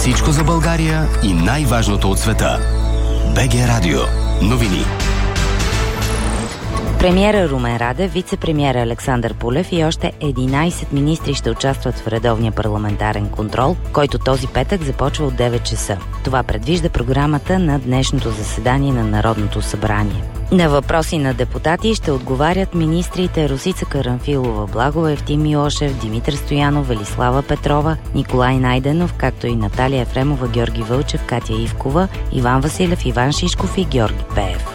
Всичко за България и най-важното от света. БГ Радио. Новини. Премиера Румен Радев, вице-премиера Александър Пулев и още 11 министри ще участват в редовния парламентарен контрол, който този петък започва от 9 часа. Това предвижда програмата на днешното заседание на Народното събрание. На въпроси на депутати ще отговарят министрите Росица Карамфилова-Благова, Евтим Милошев, Димитър Стоянов, Велислава Петрова, Николай Найденов, както и Наталия Ефремова, Георги Вълчев, Катя Ивкова, Иван Василев, Иван Шишков и Георги Пеев.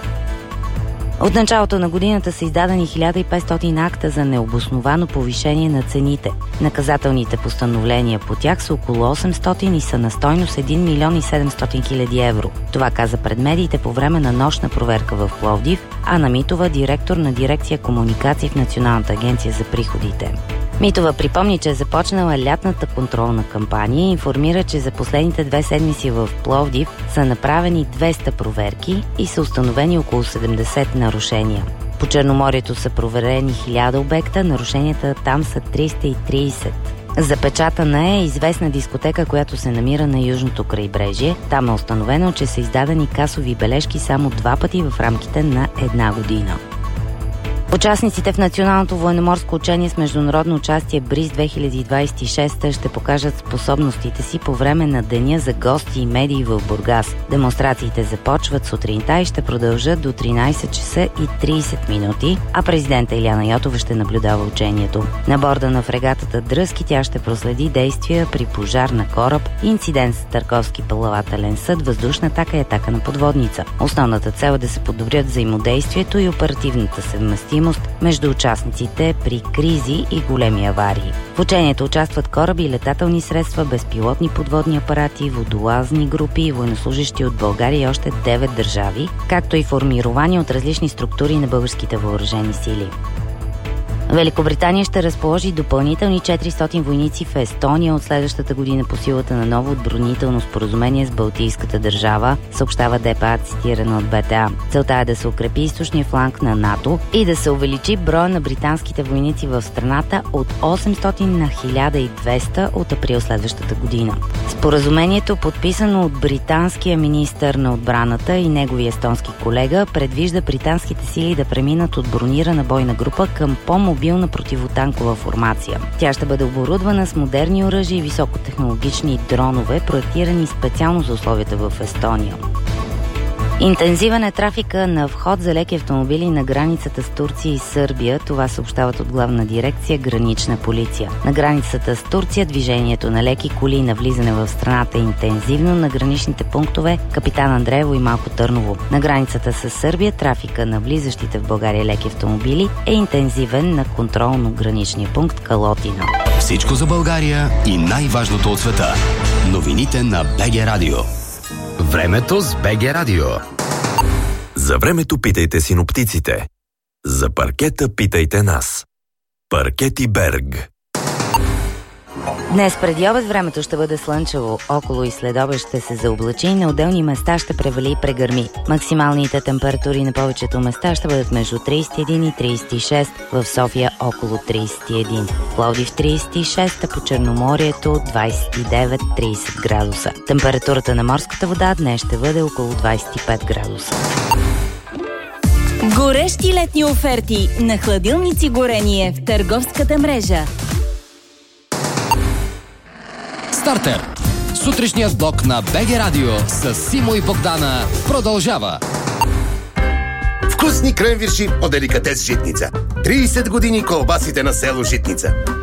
От началото на годината са издадени 1500 акта за необосновано повишение на цените. Наказателните постановления по тях са около 800 и са на стойност 1 милион и 700 хиляди евро. Това каза пред медиите по време на нощна проверка в Пловдив Ана Митова, директор на дирекция комуникации в Националната агенция за приходите. Митова припомни, че е започнала лятната контролна кампания и информира, че за последните 2 седмици в Пловдив са направени 200 проверки и са установени около 70 нарушения. По Черноморието са проверени 1000 обекта, нарушенията там са 330. Запечатана е известна дискотека, която се намира на Южното крайбрежие. Там е установено, че са издадени касови бележки само 2 пъти в рамките на 1 година. Участниците в Националното военноморско учение с международно участие БРИЗ 2026 ще покажат способностите си по време на деня за гости и медии в Бургас. Демонстрациите започват сутринта и ще продължат до 13 часа и 30 минути, а президента Илияна Йотова ще наблюдава учението. На борда на фрегатата Дръзки тя ще проследи действия при пожар на кораб, инцидент с търговски плавателен съд, въздушна атака и атака на подводница. Основната цел е да се подобрят взаимодействието и оперативната съвместимост между участниците при кризи и големи аварии. В учението участват кораби и летателни средства, безпилотни подводни апарати, водолазни групи и военнослужещи от България и още 9 държави, както и формировани от различни структури на българските въоръжени сили. Великобритания ще разположи допълнителни 400 войници в Естония от следващата година по силата на ново отбранително споразумение с Балтийската държава, съобщава ДПА, цитирано от БТА. Целта е да се укрепи източния фланг на НАТО и да се увеличи броя на британските войници в страната от 800 на 1200 от април следващата година. Споразумението, подписано от британския министър на отбраната и неговия естонски колега, предвижда британските сили да преминат от бронирана бойна група към по-мобилна противотанкова формация. Тя ще бъде оборудвана с модерни оръжия и високотехнологични дронове, проектирани специално за условията в Естония. Интензивен е трафика на вход за леки автомобили на границата с Турция и Сърбия. Това съобщават от Главна дирекция Гранична полиция. На границата с Турция движението на леки коли на влизане в страната е интензивно на граничните пунктове Капитан Андреево и Малко Търново. На границата с Сърбия трафика на влизащите в България леки автомобили е интензивен на контролно-граничния пункт Калотина. Всичко за България и най-важното от света. Новините на БГ Радио. Времето с БГ Радио. За времето питайте синоптиците. За паркета питайте нас. Паркети Берг. Днес преди обед времето ще бъде слънчево. Около и след обед ще се заоблачи и на отделни места ще превали и прегърми. Максималните температури на повечето места ще бъдат между 31 и 36, в София около 31, в Пловдив 36, а по Черноморието 29-30 градуса. Температурата на морската вода днес ще бъде около 25 градуса. Горещи летни оферти на хладилници горение в търговската мрежа. Стартер! Сутрешният блок на БГ Радио с Симо и Богдана продължава. Вкусни кренвирши от деликатес Житница. 30 години колбасите на село Житница.